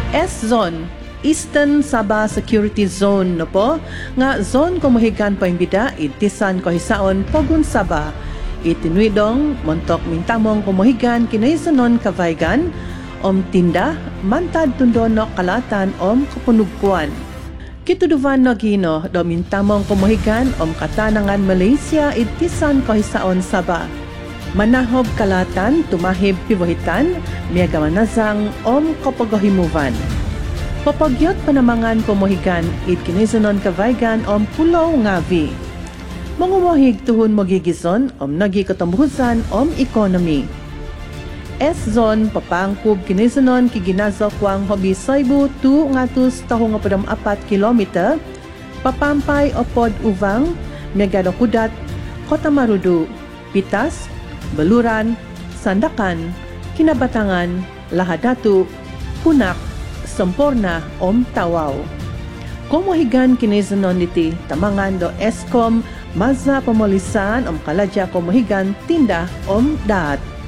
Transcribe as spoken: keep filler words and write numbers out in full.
S-Zone, Eastern Sabah Security Zone no po, nga zone kumuhigan pa imbida itisan ko hisaon Pogun Sabah. Itinwidong montok mintamong kumuhigan kinaisanon kavaygan, om tinda, mantad tundon no kalatan om kapunugpuan. Kituduvan no gino, do mintamong kumuhigan om katanangan Malaysia itisan ko hisaon Sabah. Manahob kalatan, tumahib piwahitan, miyaga manazang om kapagahimuvan. Papagyot panamangan kumuhigan, it kinisanon kavaygan om Pulau Ngavi. Mangumuhig tuhon magigison om nagi katambuhusan om economy. S-Zone papangkub kinisanon kiginazok wang hobi Saibu tu ngatus tahong apadam apat kilometer, papampay opod uvang, megado kudat, Kota Marudu, Pitas, Baluran, Sandakan, Kinabatangan, Lahadatu, Punak, Semporna om Tawau. Kumuhigan kinisanon niti tamangan do Eskom, Maza Pamolisan om Kaladya kumuhigan tinda om Daat.